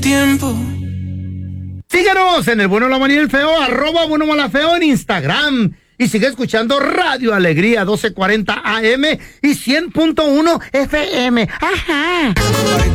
tiempo. Síguenos en el Bueno, la Mala y el Feo, @Bueno, Mala, Feo en Instagram. Y sigue escuchando Radio Alegría 1240 AM y 100.1 FM. Ajá.